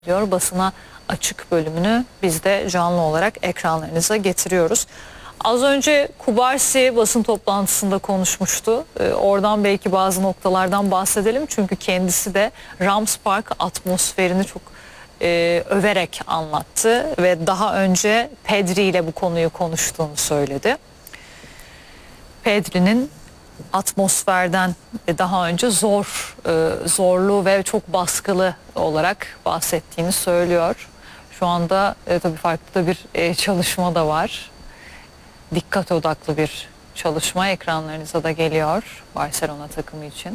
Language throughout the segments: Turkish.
diyor. Basına açık bölümünü biz de canlı olarak ekranlarınıza getiriyoruz. Az önce Kubarsi basın toplantısında konuşmuştu. Oradan belki bazı noktalardan bahsedelim. Çünkü kendisi de Rams Park atmosferini çok överek anlattı. Ve daha önce Pedri ile bu konuyu konuştuğunu söyledi. Pedri'nin atmosferden daha önce zorlu ve çok baskılı olarak bahsettiğini söylüyor. Şu anda tabii farklı da bir çalışma da var. Dikkat odaklı bir çalışma ekranlarınıza da geliyor Barcelona takımı için.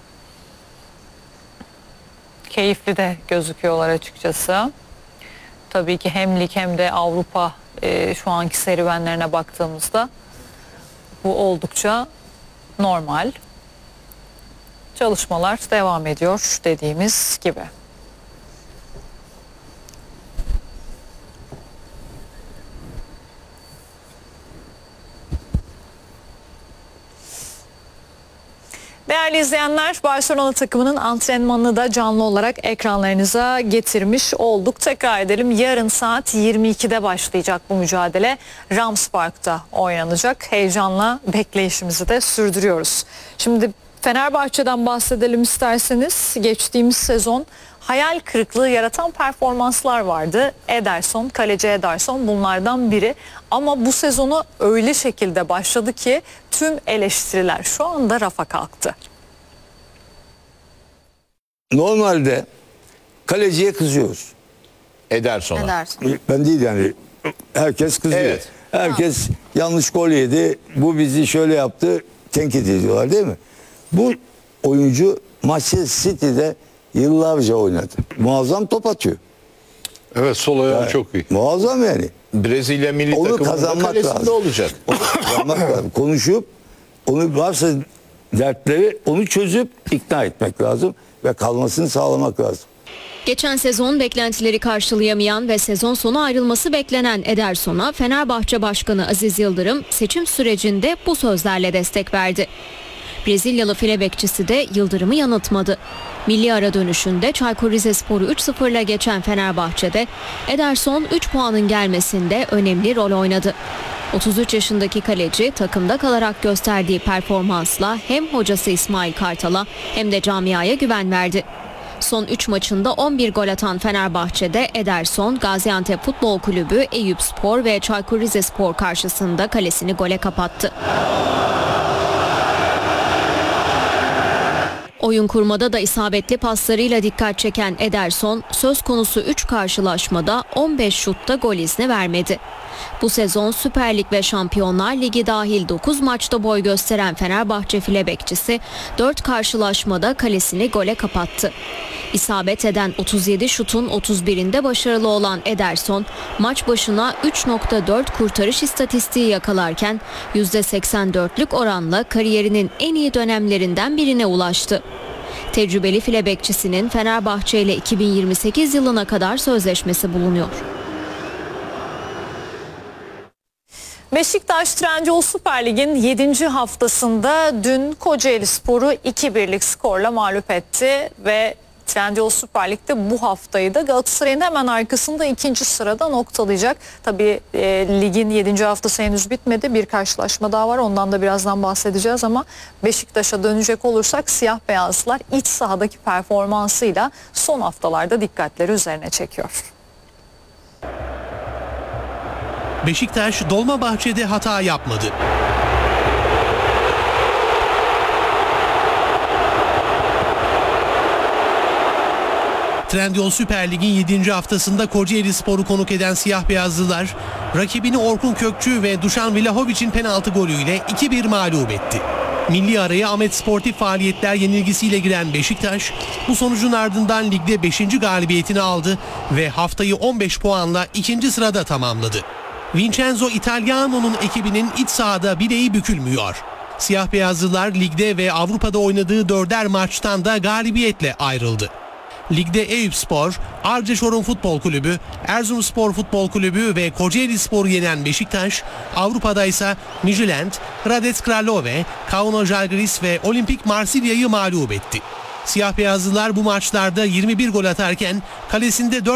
Keyifli de gözüküyorlar açıkçası. Tabii ki hem lig hem de Avrupa şu anki serüvenlerine baktığımızda bu oldukça normal. Çalışmalar devam ediyor dediğimiz gibi. Değerli izleyenler, Barcelona takımının antrenmanını da canlı olarak ekranlarınıza getirmiş olduk. Tekrar edelim, yarın saat 22'de başlayacak bu mücadele. Rams Park'ta oynanacak. Heyecanla bekleyişimizi de sürdürüyoruz. Şimdi Fenerbahçe'den bahsedelim isterseniz. Geçtiğimiz sezon hayal kırıklığı yaratan performanslar vardı. Ederson, kaleci Ederson bunlardan biri. Ama bu sezonu öyle şekilde başladı ki tüm eleştiriler şu anda rafa kalktı. Normalde kaleciye kızıyoruz. Ederson'a. Ben değil yani. Herkes kızıyor. Evet. Herkes yanlış gol yedi. Bu bizi şöyle yaptı. Tenkit ediyorlar değil mi? Bu oyuncu Manchester City'de yıllarca oynadı. Muazzam top atıyor. Evet, sol ayağı Yani, çok iyi. muazzam yani. Brezilya milli Onu takımının kazanmak kalesinde lazım. olacak. Onu kazanmak lazım. Konuşup onu varsa dertleri onu çözüp ikna etmek lazım ve kalmasını sağlamak lazım. Geçen sezon beklentileri karşılayamayan ve sezon sonu ayrılması beklenen Ederson'a Fenerbahçe Başkanı Aziz Yıldırım seçim sürecinde bu sözlerle destek verdi. Brezilyalı file bekçisi de Yıldırım'ı yanıltmadı. Milli ara dönüşünde Çaykur Rizespor'u 3-0'la geçen Fenerbahçe'de Ederson 3 puanın gelmesinde önemli rol oynadı. 33 yaşındaki kaleci takımda kalarak gösterdiği performansla hem hocası İsmail Kartal'a hem de camiaya güven verdi. Son 3 maçında 11 gol atan Fenerbahçe'de Ederson, Gaziantep Futbol Kulübü, Eyüpspor ve Çaykur Rizespor karşısında kalesini gole kapattı. Oyun kurmada da isabetli paslarıyla dikkat çeken Ederson, söz konusu 3 karşılaşmada 15 şutta gol izni vermedi. Bu sezon Süper Lig ve Şampiyonlar Ligi dahil 9 maçta boy gösteren Fenerbahçe file bekçisi 4 karşılaşmada kalesini gole kapattı. İsabet eden 37 şutun 31'inde başarılı olan Ederson, maç başına 3.4 kurtarış istatistiği yakalarken %84'lük oranla kariyerinin en iyi dönemlerinden birine ulaştı. Tecrübeli file bekçisinin Fenerbahçe ile 2028 yılına kadar sözleşmesi bulunuyor. Beşiktaş Trendyol Süper Lig'in 7. haftasında dün Kocaelispor'u 2-1'lik skorla mağlup etti ve Trendyol Süper Lig'de bu haftayı da Galatasaray'ın hemen arkasında 2. sırada noktalayacak. Tabii ligin 7. haftası henüz bitmedi. Bir karşılaşma daha var. Ondan da birazdan bahsedeceğiz ama Beşiktaş'a dönecek olursak siyah beyazlılar iç sahadaki performansıyla son haftalarda dikkatleri üzerine çekiyor. Beşiktaş Dolmabahçe'de hata yapmadı. Trendyol Süper Lig'in 7. haftasında Kocaelispor'u konuk eden siyah beyazlılar rakibini Orkun Kökçü ve Dušan Vlahovic'in penaltı golüyle 2-1 mağlup etti. Milli araya Ahmet Sportif faaliyetler yenilgisiyle giren Beşiktaş bu sonucun ardından ligde 5. galibiyetini aldı ve haftayı 15 puanla 2. sırada tamamladı. Vincenzo Italiano'nun ekibinin iç sahada bileği bükülmüyor. Siyah beyazlılar ligde ve Avrupa'da oynadığı 4'er maçtan da galibiyetle ayrıldı. Ligde Eyüpspor, Arceşorum Futbol Kulübü, Erzurumspor Futbol Kulübü ve Kocaelispor'u yenen Beşiktaş, Avrupa'da ise Midtjylland, Hradec Kralove, Kauno Žalgiris ve Olimpik Marsilya'yı mağlup etti. Siyah beyazlılar bu maçlarda 21 gol atarken kalesinde 4